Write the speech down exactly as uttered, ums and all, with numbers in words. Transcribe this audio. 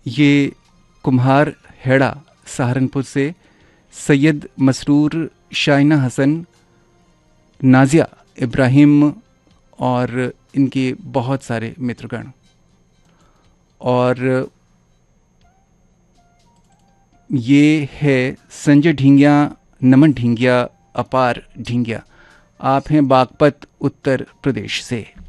ये कुम्हार हेड़ा सहारनपुर से, सैयद मसरूर, शाइना हसन, नाजिया इब्राहिम और इनके बहुत सारे मित्रगण। और ये है संजय ढींगिया, नमन ढींगिया, अपार ढींगिया। आप हैं बागपत उत्तर प्रदेश से।